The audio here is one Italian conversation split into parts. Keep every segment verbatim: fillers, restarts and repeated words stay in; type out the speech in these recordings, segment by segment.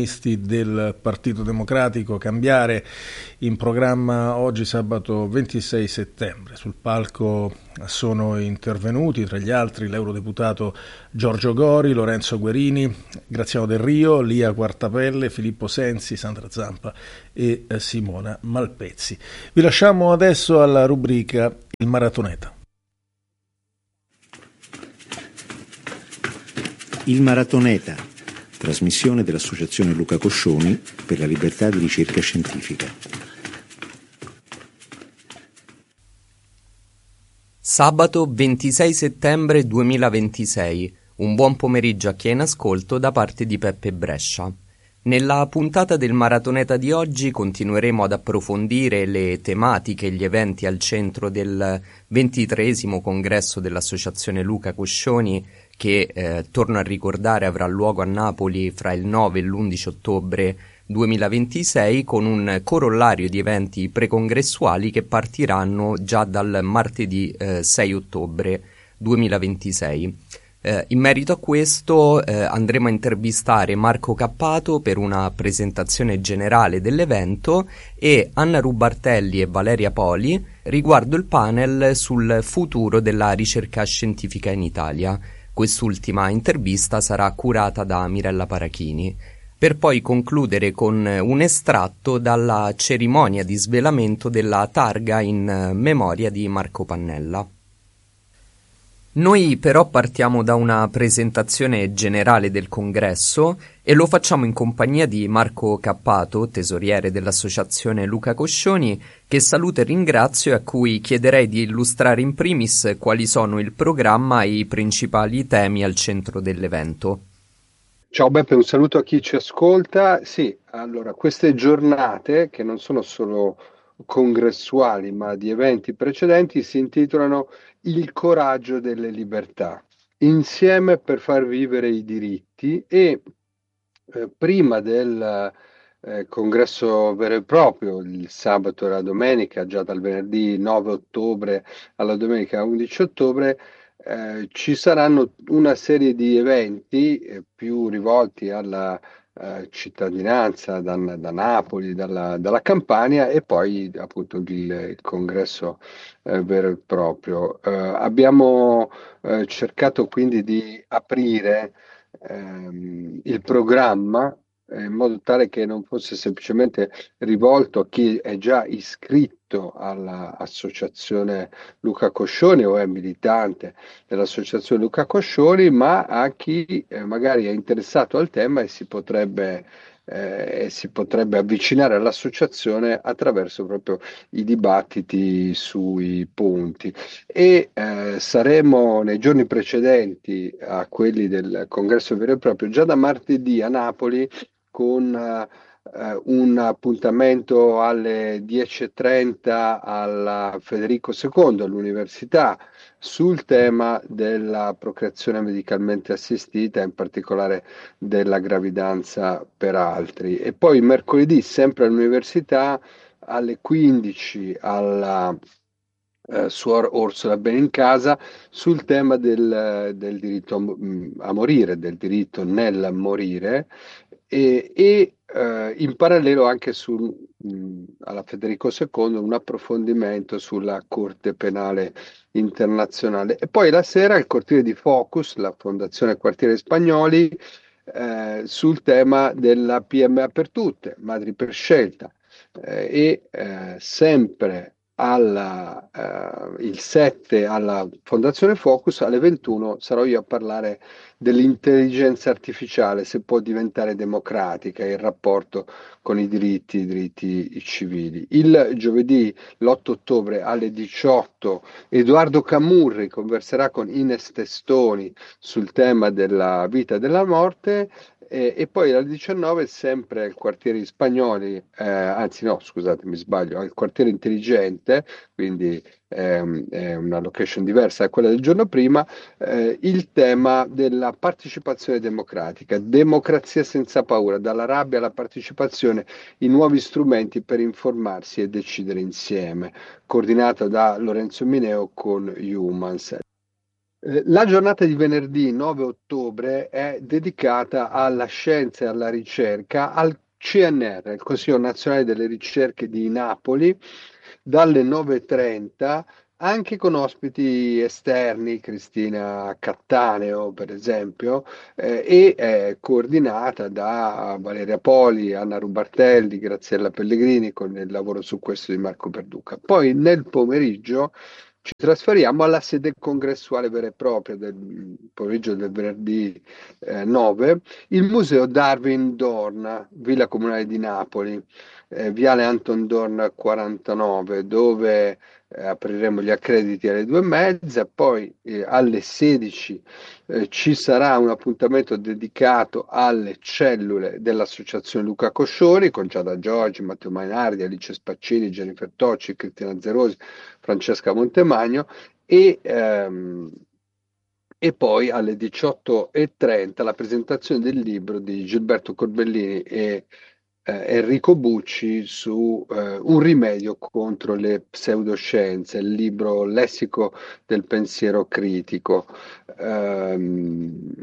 protagonisti del Partito Democratico cambiare in programma oggi sabato ventisei settembre. Sul palco sono intervenuti tra gli altri l'eurodeputato Giorgio Gori, Lorenzo Guerini, Graziano Del Rio, Lia Quartapelle, Filippo Sensi, Sandra Zampa e Simona Malpezzi. Vi lasciamo adesso alla rubrica Il Maratoneta. Il Maratoneta, trasmissione dell'Associazione Luca Coscioni per la libertà di ricerca scientifica. Sabato ventisei settembre duemilaventisei. Un buon pomeriggio a chi è in ascolto da parte di Peppe Brescia. Nella puntata del Maratoneta di oggi continueremo ad approfondire le tematiche e gli eventi al centro del ventitreesimo congresso dell'Associazione Luca Coscioni che, eh, torno a ricordare, avrà luogo a Napoli fra il nove e l'undici ottobre duemilaventisei, con un corollario di eventi precongressuali che partiranno già dal martedì eh, sei ottobre duemilaventisei. Eh, in merito a questo eh, andremo a intervistare Marco Cappato per una presentazione generale dell'evento e Anna Rubartelli e Valeria Poli riguardo il panel sul futuro della ricerca scientifica in Italia. Quest'ultima intervista sarà curata da Mirella Parachini, per poi concludere con un estratto dalla cerimonia di svelamento della targa in memoria di Marco Pannella. Noi però partiamo da una presentazione generale del congresso e lo facciamo in compagnia di Marco Cappato, tesoriere dell'Associazione Luca Coscioni, che saluto e ringrazio e a cui chiederei di illustrare in primis quali sono il programma e i principali temi al centro dell'evento. Ciao Beppe, un saluto a chi ci ascolta. Sì, allora, queste giornate, che non sono solo congressuali ma di eventi precedenti, si intitolano Il coraggio delle libertà, insieme per far vivere i diritti. E eh, prima del eh, congresso vero e proprio, il sabato e la domenica, già dal venerdì nove ottobre alla domenica undici ottobre, eh, ci saranno una serie di eventi eh, più rivolti alla eh, cittadinanza da, da Napoli, dalla, dalla Campania, e poi appunto il, il congresso eh, vero e proprio. Eh, abbiamo eh, cercato quindi di aprire ehm, il programma eh, in modo tale che non fosse semplicemente rivolto a chi è già iscritto all'associazione Luca Coscioni o è militante dell'associazione Luca Coscioni, ma a chi eh, magari è interessato al tema e si potrebbe, eh, e si potrebbe avvicinare all'associazione attraverso proprio i dibattiti sui punti. E eh, saremo nei giorni precedenti a quelli del congresso vero e proprio già da martedì a Napoli con eh, un appuntamento alle dieci e trenta alla Federico secondo all'università sul tema della procreazione medicalmente assistita, in particolare della gravidanza per altri. E poi mercoledì, sempre all'università, alle quindici alla eh, Suor Orsola Benincasa sul tema del, del diritto a, a morire, del diritto nel morire, e, e eh, in parallelo anche sul, mh, alla Federico secondo un approfondimento sulla Corte Penale Internazionale. E poi la sera il cortile di Focus, la Fondazione Quartieri Spagnoli, eh, sul tema della P M A per tutte, madri per scelta. Eh, e eh, sempre alla, eh, il sette alla Fondazione Focus alle ventuno sarò io a parlare dell'intelligenza artificiale, se può diventare democratica, il rapporto con i diritti, i diritti civili. Il giovedì l'otto ottobre alle diciotto Edoardo Camurri converserà con Ines Testoni sul tema della vita e della morte. E, e poi alle diciannove sempre al quartiere Spagnoli, eh, anzi no, scusate, mi sbaglio, al quartiere Intelligente, quindi ehm, è una location diversa da quella del giorno prima, eh, il tema della partecipazione democratica, democrazia senza paura, dalla rabbia alla partecipazione, i nuovi strumenti per informarsi e decidere insieme, coordinata da Lorenzo Mineo con Humans. Eh, La giornata di venerdì nove ottobre è dedicata alla scienza e alla ricerca al C N R, il Consiglio Nazionale delle Ricerche di Napoli, dalle nove e trenta, anche con ospiti esterni, Cristina Cattaneo per esempio, eh, e è coordinata da Valeria Poli, Anna Rubartelli, Graziella Pellegrini con il lavoro su questo di Marco Perduca. Poi nel pomeriggio ci trasferiamo alla sede congressuale vera e propria del pomeriggio del venerdì eh, nove, il Museo Darwin Dorn, Villa Comunale di Napoli, eh, Viale Anton Dorn quarantanove, dove eh, apriremo gli accrediti alle due e mezza, poi eh, alle sedici eh, ci sarà un appuntamento dedicato alle cellule dell'Associazione Luca Coscioni con Giada Giorgi, Matteo Mainardi, Alice Spaccini, Jennifer Tocci, Cristina Zerosi, Francesca Montemagno e, ehm, e poi alle diciotto e trenta la presentazione del libro di Gilberto Corbellini e eh, Enrico Bucci su eh, un rimedio contro le pseudoscienze, il libro Lessico del pensiero critico. Ehm,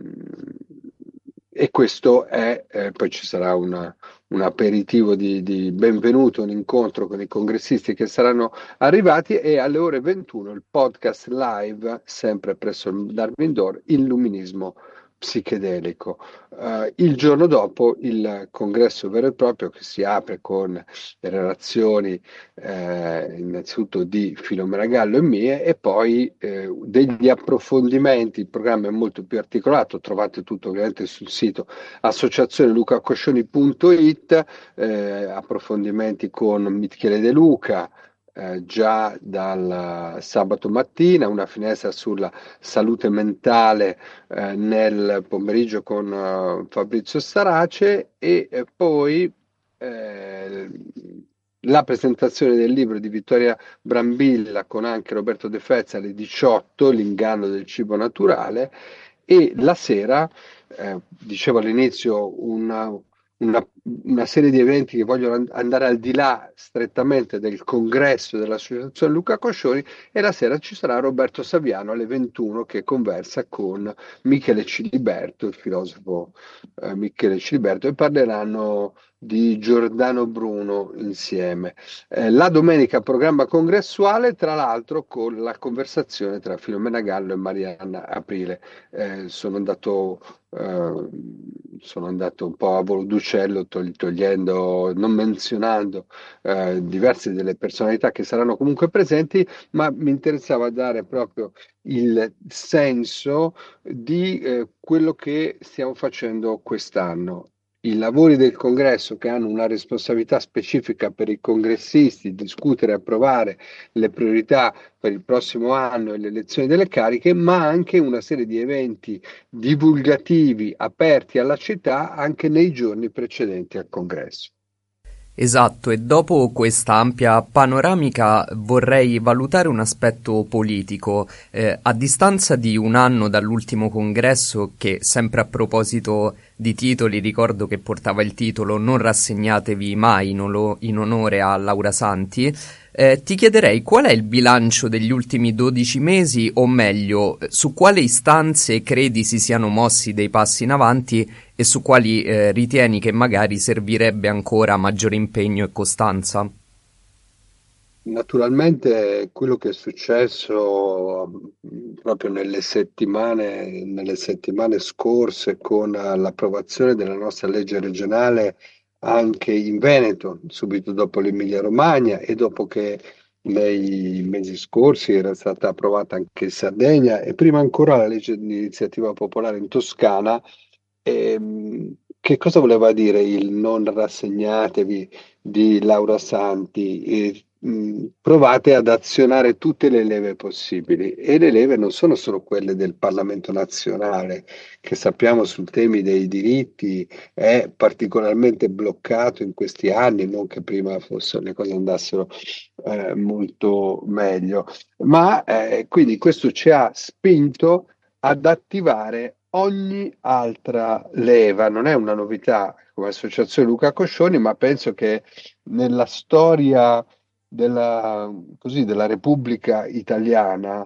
e questo è, eh, poi ci sarà una- un aperitivo di, di benvenuto, un incontro con i congressisti che saranno arrivati e alle ore ventuno il podcast live, sempre presso il Darwin Door, Illuminismo psichedelico. Eh, il giorno dopo il congresso vero e proprio che si apre con le relazioni eh, innanzitutto di Filomena Gallo e mie e poi eh, degli approfondimenti. Il programma è molto più articolato, trovate tutto ovviamente sul sito associazione lucacoscioni punto it, eh, approfondimenti con Michele De Luca, eh, già dal sabato mattina, una finestra sulla salute mentale eh, nel pomeriggio con eh, Fabrizio Starace e eh, poi eh, la presentazione del libro di Vittoria Brambilla con anche Roberto De Fezzi alle diciotto, L'inganno del cibo naturale, e la sera, eh, dicevo all'inizio, una, una, una serie di eventi che vogliono and- andare al di là strettamente del congresso dell'Associazione Luca Coscioni, e la sera ci sarà Roberto Saviano alle ventuno che conversa con Michele Ciliberto, il filosofo eh, Michele Ciliberto, e parleranno di Giordano Bruno insieme. Eh, la domenica programma congressuale, tra l'altro con la conversazione tra Filomena Gallo e Marianna Aprile. Eh, sono andato, eh, sono andato un po' a volo d'uccello, tog- togliendo, non menzionando eh, diverse delle personalità che saranno comunque presenti, ma mi interessava dare proprio il senso di eh, quello che stiamo facendo quest'anno. I lavori del congresso che hanno una responsabilità specifica per i congressisti, discutere e approvare le priorità per il prossimo anno e le elezioni delle cariche, ma anche una serie di eventi divulgativi aperti alla città anche nei giorni precedenti al congresso. Esatto, e dopo questa ampia panoramica vorrei valutare un aspetto politico. Eh, a distanza di un anno dall'ultimo congresso, che sempre a proposito di titoli ricordo che portava il titolo Non rassegnatevi mai in, olo- in onore a Laura Santi, eh, ti chiederei qual è il bilancio degli ultimi dodici mesi, o meglio, su quale istanze credi si siano mossi dei passi in avanti e su quali eh, ritieni che magari servirebbe ancora maggiore impegno e costanza? Naturalmente quello che è successo mh, proprio nelle settimane, nelle settimane scorse con eh, l'approvazione della nostra legge regionale anche in Veneto, subito dopo l'Emilia-Romagna e dopo che nei mesi scorsi era stata approvata anche in Sardegna e prima ancora la legge di iniziativa popolare in Toscana. Ehm, che cosa voleva dire il non rassegnatevi di Laura Santi? E, mh, provate ad azionare tutte le leve possibili e le leve non sono solo quelle del Parlamento nazionale, che sappiamo sul temi dei diritti è particolarmente bloccato in questi anni, non che prima fosse, le cose andassero eh, molto meglio, ma eh, quindi questo ci ha spinto ad attivare ogni altra leva. Non è una novità come Associazione Luca Coscioni, ma penso che nella storia della, così, della Repubblica Italiana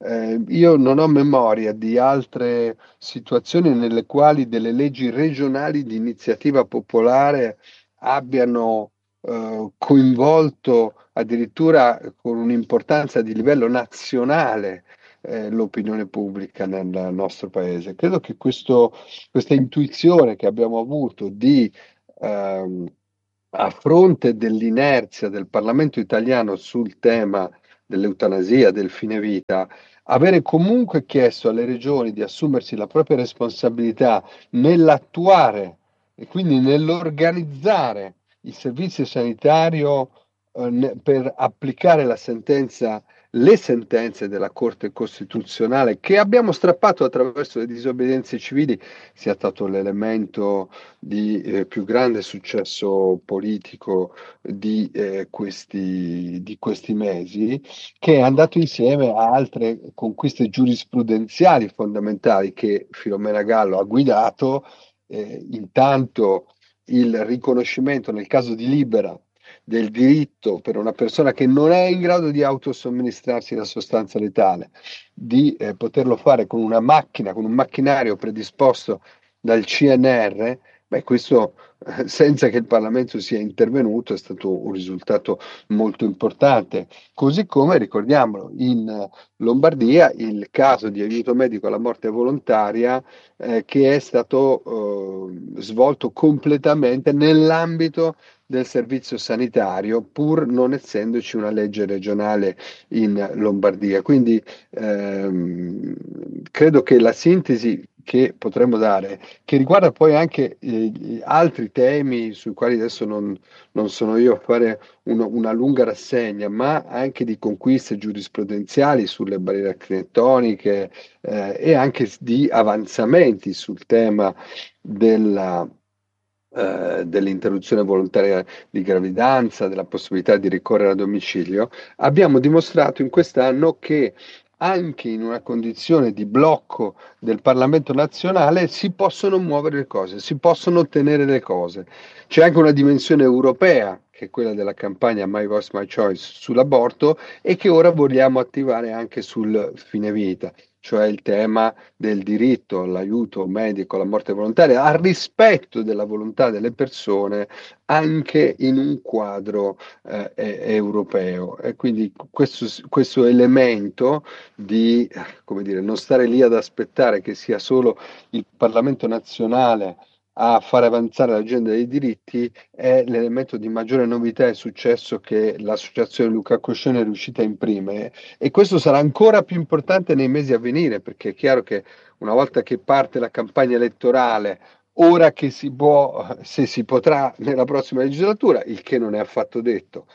Eh, io non ho memoria di altre situazioni nelle quali delle leggi regionali di iniziativa popolare abbiano eh, coinvolto addirittura con un'importanza di livello nazionale eh, l'opinione pubblica nel nostro paese. Credo che questo, questa intuizione che abbiamo avuto di ehm, a fronte dell'inerzia del Parlamento italiano sul tema dell'eutanasia, del fine vita, avere comunque chiesto alle regioni di assumersi la propria responsabilità nell'attuare e quindi nell'organizzare il servizio sanitario eh, ne- per applicare la sentenza, le sentenze della Corte Costituzionale che abbiamo strappato attraverso le disobbedienze civili, sia stato l'elemento di eh, più grande successo politico di, eh, questi, di questi mesi, che è andato insieme a altre conquiste giurisprudenziali fondamentali che Filomena Gallo ha guidato, eh, intanto il riconoscimento nel caso di Libera del diritto per una persona che non è in grado di autosomministrarsi la sostanza letale, di eh, poterlo fare con una macchina, con un macchinario predisposto dal C N R. Beh, questo eh, senza che il Parlamento sia intervenuto è stato un risultato molto importante. Così come, ricordiamolo, in eh, Lombardia il caso di aiuto medico alla morte volontaria eh, che è stato eh, svolto completamente nell'ambito del servizio sanitario, pur non essendoci una legge regionale in Lombardia. Quindi ehm, credo che la sintesi che potremmo dare, che riguarda poi anche eh, altri temi sui quali adesso non, non sono io a fare uno- una lunga rassegna, ma anche di conquiste giurisprudenziali sulle barriere architettoniche eh, e anche di avanzamenti sul tema della eh, dell'interruzione volontaria di gravidanza, della possibilità di ricorrere a domicilio, abbiamo dimostrato in quest'anno che anche in una condizione di blocco del Parlamento nazionale si possono muovere le cose, si possono ottenere le cose. C'è anche una dimensione europea, che è quella della campagna My Voice, My Choice sull'aborto e che ora vogliamo attivare anche sul fine vita, cioè il tema del diritto all'aiuto medico, alla morte volontaria, al rispetto della volontà delle persone anche in un quadro eh, e- europeo. E quindi questo, questo elemento di, come dire, non stare lì ad aspettare che sia solo il Parlamento nazionale a fare avanzare l'agenda dei diritti è l'elemento di maggiore novità e successo che l'associazione Luca Coscioni è riuscita a imprimere, e questo sarà ancora più importante nei mesi a venire, perché è chiaro che una volta che parte la campagna elettorale, ora che si può, se si potrà nella prossima legislatura, il che non è affatto detto,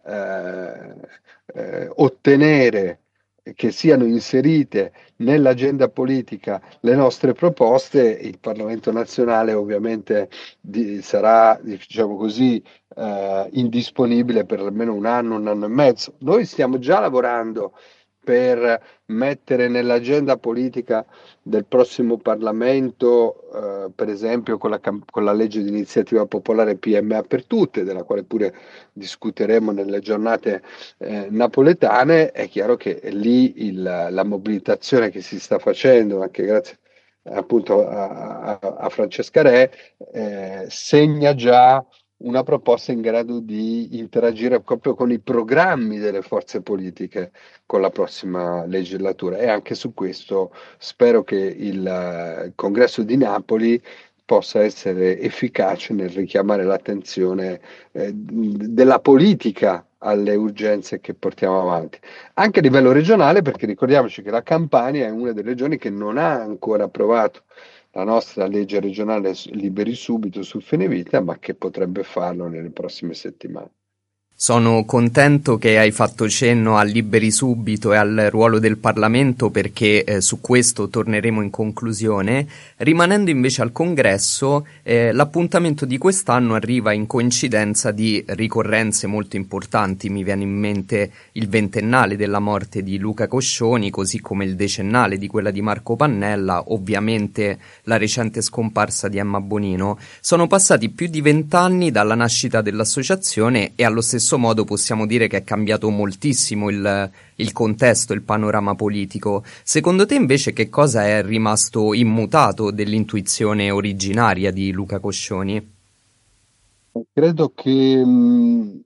eh, eh, ottenere che siano inserite nell'agenda politica le nostre proposte, il Parlamento nazionale ovviamente di, sarà, diciamo così, eh, indisponibile per almeno un anno, un anno e mezzo. Noi stiamo già lavorando per mettere nell'agenda politica del prossimo Parlamento, eh, per esempio con la, cam- con la legge di iniziativa popolare P M A per tutte, della quale pure discuteremo nelle giornate eh, napoletane. È chiaro che lì il- la mobilitazione che si sta facendo, anche grazie appunto a, a- a Francesca Re, eh, segna già una proposta in grado di interagire proprio con i programmi delle forze politiche con la prossima legislatura, e anche su questo spero che il eh, Congresso di Napoli possa essere efficace nel richiamare l'attenzione eh, della politica alle urgenze che portiamo avanti, anche a livello regionale, perché ricordiamoci che la Campania è una delle regioni che non ha ancora approvato la nostra legge regionale Liberi Subito sul fine vita, ma che potrebbe farlo nelle prossime settimane. Sono contento che hai fatto cenno a Liberi Subito e al ruolo del Parlamento, perché eh, su questo torneremo in conclusione. Rimanendo invece al Congresso, eh, l'appuntamento di quest'anno arriva in coincidenza di ricorrenze molto importanti. Mi viene in mente il ventennale della morte di Luca Coscioni, così come il decennale di quella di Marco Pannella, ovviamente la recente scomparsa di Emma Bonino. Sono passati più di vent'anni dalla nascita dell'associazione e allo stesso stesso modo possiamo dire che è cambiato moltissimo il, il contesto, il panorama politico. Secondo te invece che cosa è rimasto immutato dell'intuizione originaria di Luca Coscioni? Credo che mh,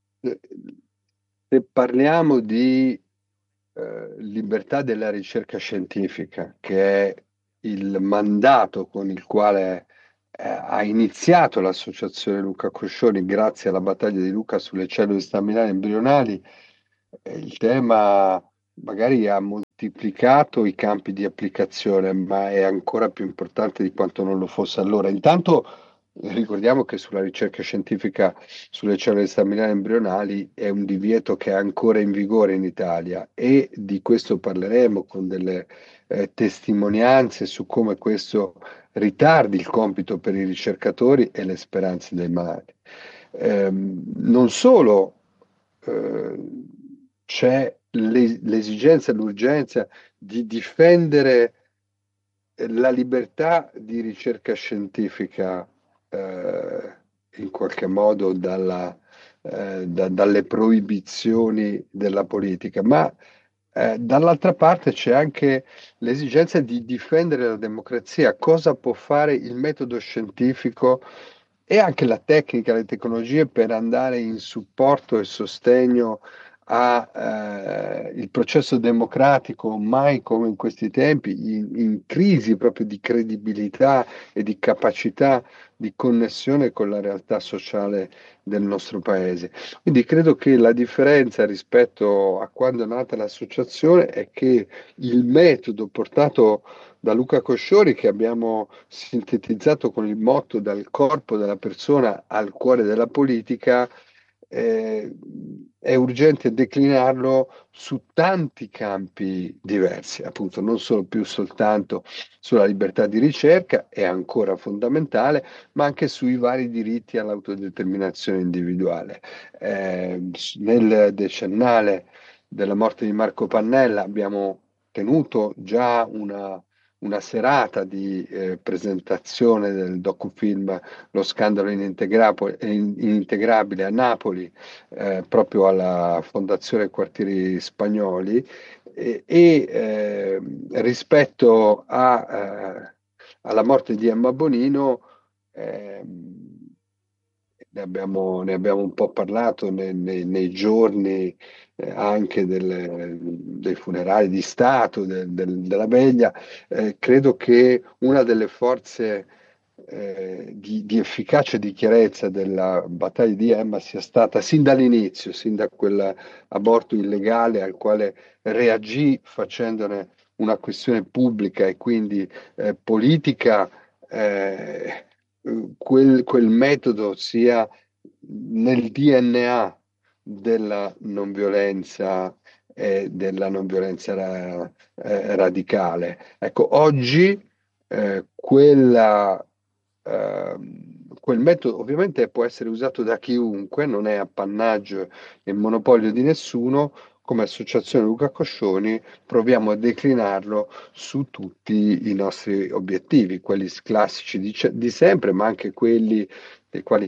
se parliamo di eh, libertà della ricerca scientifica, che è il mandato con il quale eh, ha iniziato l'associazione Luca Coscioni grazie alla battaglia di Luca sulle cellule staminali embrionali, eh, il tema magari ha moltiplicato i campi di applicazione, ma è ancora più importante di quanto non lo fosse allora. Intanto ricordiamo che sulla ricerca scientifica sulle cellule staminali embrionali è un divieto che è ancora in vigore in Italia e di questo parleremo con delle eh, testimonianze su come questo ritardi il compito per i ricercatori e le speranze dei malati. Ehm, non solo eh, c'è l'es- l'esigenza e l'urgenza di difendere la libertà di ricerca scientifica eh, in qualche modo dalla, eh, da- dalle proibizioni della politica, ma eh, dall'altra parte c'è anche l'esigenza di difendere la democrazia. Cosa può fare il metodo scientifico e anche la tecnica, le tecnologie per andare in supporto e sostegno a, eh, il processo democratico, mai come in questi tempi, in, in crisi proprio di credibilità e di capacità di connessione con la realtà sociale del nostro paese. Quindi credo che la differenza rispetto a quando è nata l'associazione è che il metodo portato da Luca Coscioni, che abbiamo sintetizzato con il motto dal corpo della persona al cuore della politica, eh, è urgente declinarlo su tanti campi diversi, appunto, non solo più soltanto sulla libertà di ricerca, è ancora fondamentale, ma anche sui vari diritti all'autodeterminazione individuale. Eh, nel decennale della morte di Marco Pannella abbiamo tenuto già una, una serata di eh, presentazione del docufilm Lo scandalo inintegrapo- in- inintegrabile a Napoli, eh, proprio alla Fondazione Quartieri Spagnoli, e, e, eh, rispetto a, eh, alla morte di Emma Bonino, ehm, ne abbiamo, ne abbiamo un po' parlato nei, nei- nei giorni eh, anche del- dei funerali di Stato, del- del- della veglia. Eh, credo che una delle forze eh, di, di efficacia e di chiarezza della battaglia di Emma sia stata sin dall'inizio, sin da quell'aborto illegale al quale reagì facendone una questione pubblica e quindi eh, politica, eh, quel, quel metodo sia nel D N A della non violenza e della non violenza ra- eh, radicale. Ecco, oggi eh, quella, ehm, quel metodo ovviamente può essere usato da chiunque, non è appannaggio e monopolio di nessuno. Come Associazione Luca Coscioni proviamo a declinarlo su tutti i nostri obiettivi, quelli classici di, ce- di sempre, ma anche quelli dei quali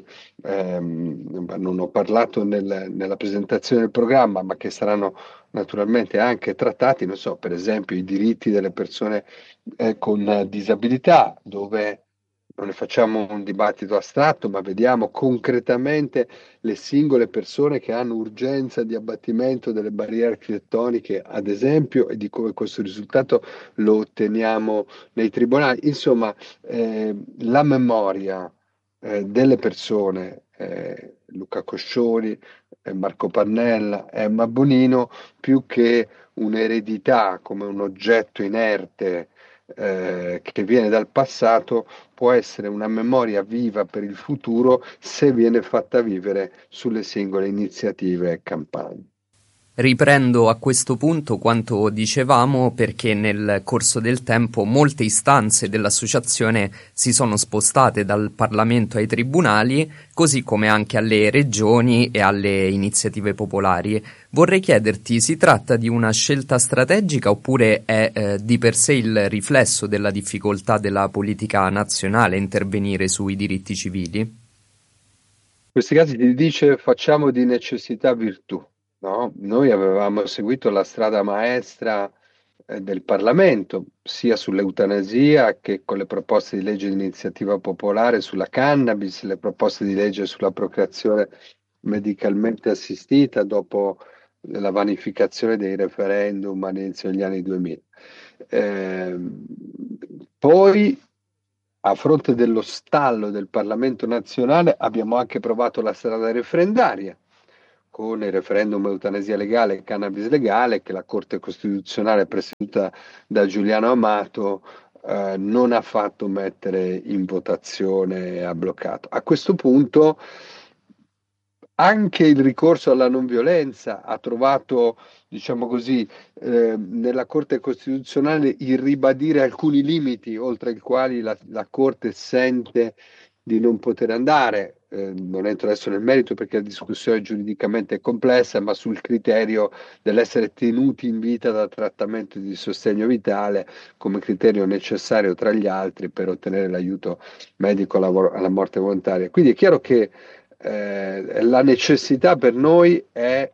ehm, non ho parlato nel- nella presentazione del programma, ma che saranno naturalmente anche trattati, non so, per esempio i diritti delle persone eh, con disabilità, dove non ne facciamo un dibattito astratto, ma vediamo concretamente le singole persone che hanno urgenza di abbattimento delle barriere architettoniche, ad esempio, e di come questo risultato lo otteniamo nei tribunali. Insomma, eh, la memoria eh, delle persone, eh, Luca Coscioni, eh, Marco Pannella, Emma Bonino, più che un'eredità come un oggetto inerte eh, che viene dal passato, può essere una memoria viva per il futuro se viene fatta vivere sulle singole iniziative e campagne. Riprendo a questo punto quanto dicevamo perché nel corso del tempo molte istanze dell'associazione si sono spostate dal Parlamento ai tribunali, così come anche alle regioni e alle iniziative popolari. Vorrei chiederti, si tratta di una scelta strategica oppure è eh, di per sé il riflesso della difficoltà della politica nazionale intervenire sui diritti civili? questi casi ti dice facciamo di necessità virtù, no? Noi avevamo seguito la strada maestra eh, del Parlamento, sia sull'eutanasia che con le proposte di legge di iniziativa popolare sulla cannabis, le proposte di legge sulla procreazione medicalmente assistita dopo la vanificazione dei referendum all'inizio degli anni duemila. Eh, poi, a fronte dello stallo del Parlamento nazionale, abbiamo anche provato la strada referendaria con il referendum eutanasia legale e cannabis legale che la Corte Costituzionale presieduta da Giuliano Amato eh, non ha fatto mettere in votazione e ha bloccato. A questo punto anche il ricorso alla non violenza ha trovato, diciamo così, eh, nella Corte Costituzionale il ribadire alcuni limiti oltre i quali la, la Corte sente di non poter andare. Eh, non entro adesso nel merito perché la discussione giuridicamente è complessa, ma sul criterio dell'essere tenuti in vita da trattamento di sostegno vitale come criterio necessario tra gli altri per ottenere l'aiuto medico alla, alla morte volontaria. Quindi è chiaro che eh, la necessità per noi è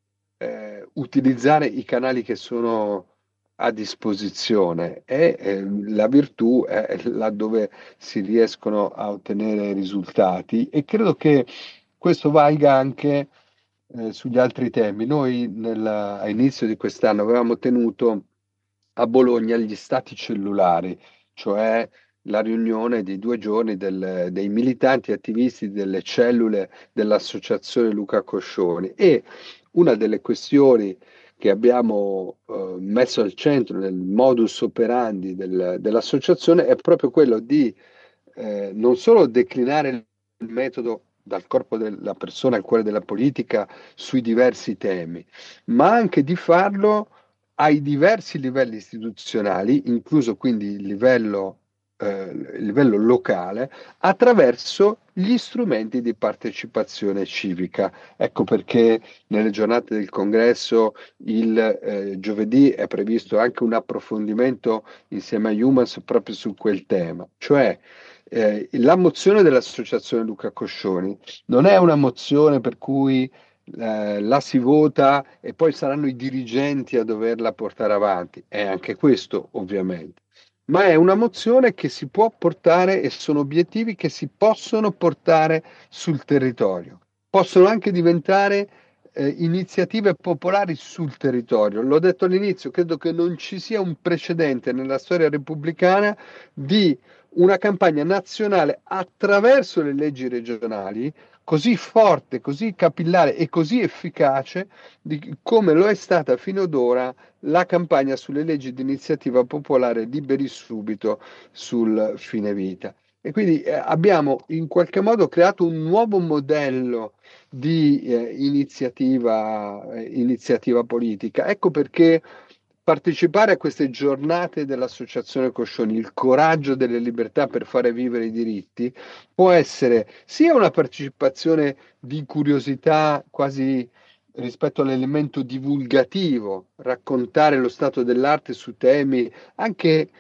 eh, utilizzare i canali che sono a disposizione e eh, la virtù è laddove si riescono a ottenere risultati e credo che questo valga anche eh, sugli altri temi. Noi nel, a inizio di quest'anno avevamo tenuto a Bologna gli stati cellulari, cioè la riunione di due giorni del- dei militanti attivisti delle cellule dell'Associazione Luca Coscioni e una delle questioni che abbiamo eh, messo al centro nel modus operandi del- dell'associazione è proprio quello di eh, non solo declinare il metodo dal corpo della persona al cuore della politica sui diversi temi, ma anche di farlo ai diversi livelli istituzionali, incluso quindi il livello, eh, il livello locale, attraverso gli strumenti di partecipazione civica. Ecco perché nelle giornate del congresso il eh, giovedì è previsto anche un approfondimento insieme a Humans proprio su quel tema, cioè eh, la mozione dell'Associazione Luca Coscioni non è una mozione per cui eh, la si vota e poi saranno i dirigenti a doverla portare avanti, è anche questo ovviamente, ma è una mozione che si può portare e sono obiettivi che si possono portare sul territorio, possono anche diventare eh, iniziative popolari sul territorio. L'ho detto all'inizio, credo che non ci sia un precedente nella storia repubblicana di una campagna nazionale attraverso le leggi regionali così forte, così capillare e così efficace di come lo è stata fino ad ora la campagna sulle leggi di iniziativa popolare Liberi Subito sul fine vita. E quindi eh, abbiamo in qualche modo creato un nuovo modello di eh, iniziativa, eh, iniziativa politica. Ecco perché partecipare a queste giornate dell'Associazione Coscioni, il coraggio delle libertà per fare vivere i diritti, può essere sia una partecipazione di curiosità quasi rispetto all'elemento divulgativo, raccontare lo stato dell'arte su temi anche,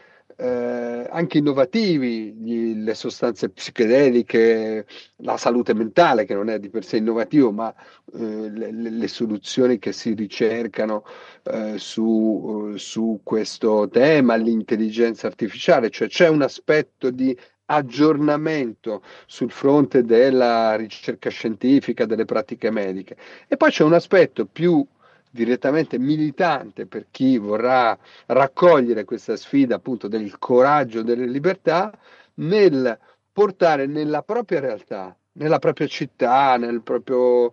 eh, anche innovativi, gli- le sostanze psichedeliche, la salute mentale, che non è di per sé innovativo, ma eh, le, le- le soluzioni che si ricercano eh, su, su questo tema, l'intelligenza artificiale, cioè c'è un aspetto di aggiornamento sul fronte della ricerca scientifica, delle pratiche mediche. E poi c'è un aspetto più direttamente militante per chi vorrà raccogliere questa sfida appunto del coraggio delle libertà nel portare nella propria realtà, nella propria città, nel proprio,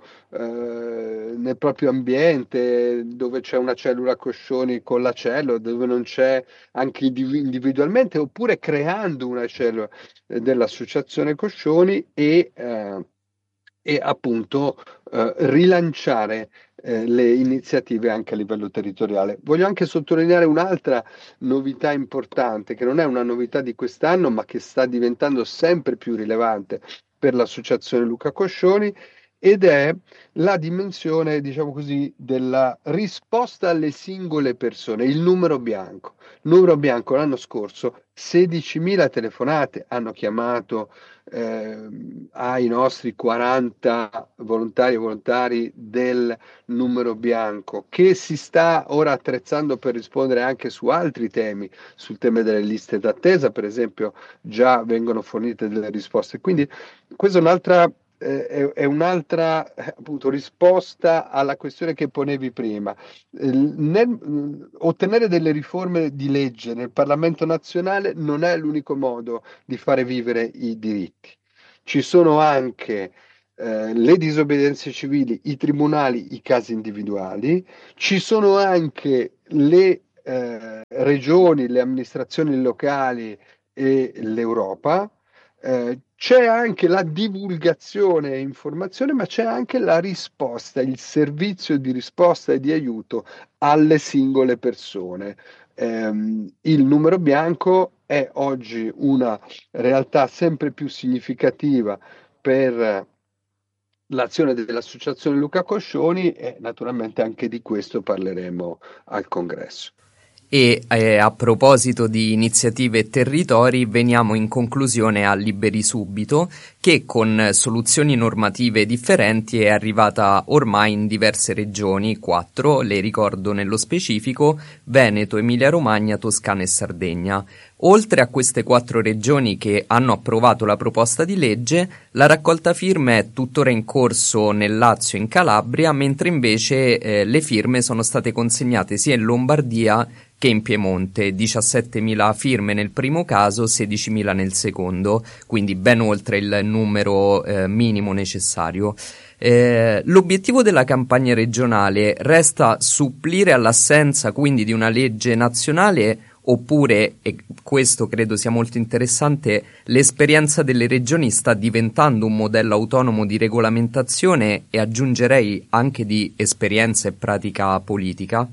eh, nel proprio ambiente, dove c'è una cellula Coscioni con la cellula, dove non c'è anche individualmente, oppure creando una cellula eh, dell'Associazione Coscioni e, eh, e appunto eh, rilanciare eh, le iniziative anche a livello territoriale. Voglio anche sottolineare un'altra novità importante, che non è una novità di quest'anno, ma che sta diventando sempre più rilevante per l'Associazione Luca Coscioni, ed è la dimensione, diciamo così, della risposta alle singole persone, il numero bianco. Numero bianco l'anno scorso sedicimila telefonate hanno chiamato eh, ai nostri quaranta volontari e volontari del numero bianco, che si sta ora attrezzando per rispondere anche su altri temi, sul tema delle liste d'attesa, per esempio, già vengono fornite delle risposte. Quindi questa è un'altra eh, è, è un'altra eh, appunto risposta alla questione che ponevi prima. Eh, nel, mh, ottenere delle riforme di legge nel Parlamento nazionale non è l'unico modo di fare vivere i diritti. Ci sono anche eh, le disobbedienze civili, i tribunali, i casi individuali, ci sono anche le eh, regioni, le amministrazioni locali e l'Europa. Eh, c'è anche la divulgazione e informazione, ma c'è anche la risposta, il servizio di risposta e di aiuto alle singole persone. Ehm, il numero bianco è oggi una realtà sempre più significativa per l'azione dell'Associazione Luca Coscioni e naturalmente anche di questo parleremo al congresso. E eh, a proposito di iniziative e territori, veniamo in conclusione a Liberi Subito, che con soluzioni normative differenti è arrivata ormai in diverse regioni, quattro, le ricordo nello specifico, Veneto, Emilia-Romagna, Toscana e Sardegna. Oltre a queste quattro regioni che hanno approvato la proposta di legge, la raccolta firme è tuttora in corso nel Lazio e in Calabria, mentre invece eh, le firme sono state consegnate sia in Lombardia che in Piemonte, diciassettemila firme nel primo caso, sedicimila nel secondo, quindi ben oltre il numero eh, minimo necessario. Eh, l'obiettivo della campagna regionale resta supplire all'assenza quindi di una legge nazionale, oppure, e questo credo sia molto interessante, l'esperienza delle regioni sta diventando un modello autonomo di regolamentazione e aggiungerei anche di esperienza e pratica politica?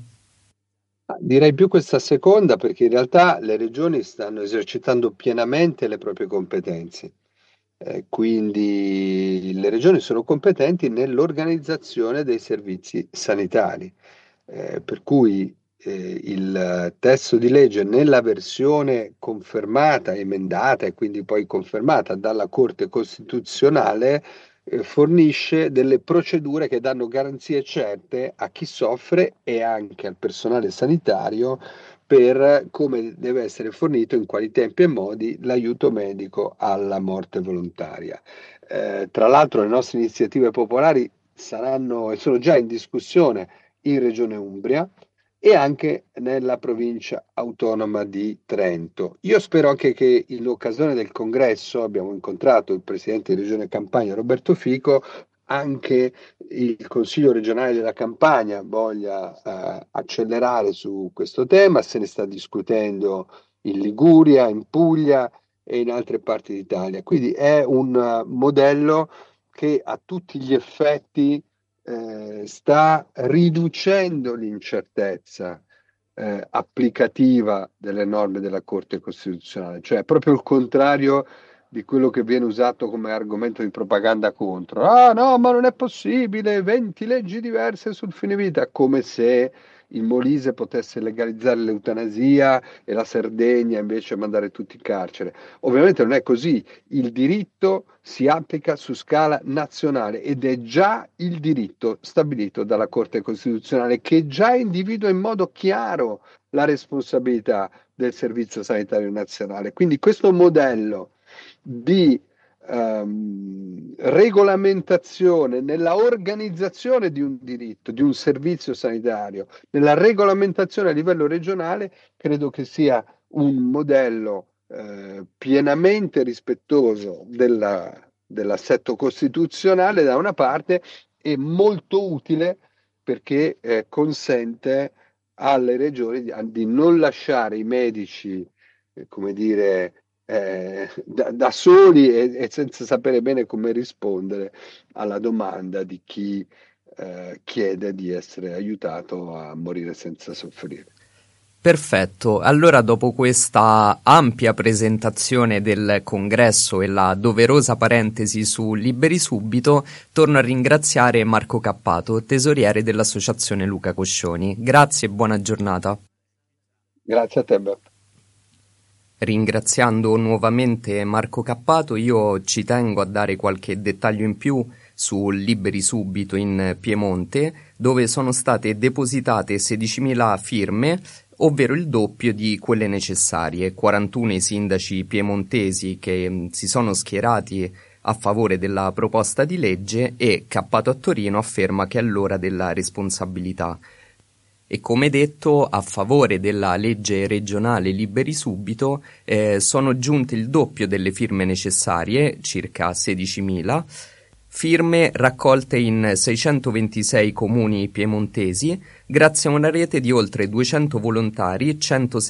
Direi più questa seconda perché in realtà le regioni stanno esercitando pienamente le proprie competenze. Eh, quindi le regioni sono competenti nell'organizzazione dei servizi sanitari, eh, per cui eh, il testo di legge nella versione confermata, emendata e quindi poi confermata dalla Corte Costituzionale eh, fornisce delle procedure che danno garanzie certe a chi soffre e anche al personale sanitario per come deve essere fornito, in quali tempi e modi, l'aiuto medico alla morte volontaria. Eh, tra l'altro le nostre iniziative popolari saranno e sono già in discussione in Regione Umbria e anche nella provincia autonoma di Trento. Io spero anche che in occasione del congresso, abbiamo incontrato il presidente di Regione Campania Roberto Fico, anche il Consiglio regionale della Campania voglia eh, accelerare su questo tema, se ne sta discutendo in Liguria, in Puglia e in altre parti d'Italia. Quindi è un uh, modello che a tutti gli effetti eh, sta riducendo l'incertezza eh, applicativa delle norme della Corte Costituzionale, cioè proprio il contrario di quello che viene usato come argomento di propaganda contro. Ah no, ma non è possibile, venti leggi diverse sul fine vita, come se il Molise potesse legalizzare l'eutanasia e la Sardegna invece mandare tutti in carcere. Ovviamente non è così, il diritto si applica su scala nazionale ed è già il diritto stabilito dalla Corte Costituzionale che già individua in modo chiaro la responsabilità del Servizio Sanitario Nazionale. Quindi questo modello di ehm, regolamentazione nella organizzazione di un diritto, di un servizio sanitario, nella regolamentazione a livello regionale, credo che sia un modello eh, pienamente rispettoso della, dell'assetto costituzionale da una parte e molto utile perché eh, consente alle regioni di, di non lasciare i medici, eh, come dire, eh, da, da soli e, e senza sapere bene come rispondere alla domanda di chi eh, chiede di essere aiutato a morire senza soffrire. Perfetto, allora dopo questa ampia presentazione del congresso e la doverosa parentesi su Liberi Subito, torno a ringraziare Marco Cappato, tesoriere dell'Associazione Luca Coscioni. Grazie e buona giornata. Grazie a te, Beppe. Ringraziando nuovamente Marco Cappato, io ci tengo a dare qualche dettaglio in più su Liberi Subito in Piemonte, dove sono state depositate sedicimila firme, ovvero il doppio di quelle necessarie. quarantuno i sindaci piemontesi che si sono schierati a favore della proposta di legge e Cappato a Torino afferma che è l'ora della responsabilità. E come detto, a favore della legge regionale Liberi Subito eh, sono giunte il doppio delle firme necessarie, circa sedicimila, firme raccolte in seicentoventisei comuni piemontesi grazie a una rete di oltre duecento volontari, cento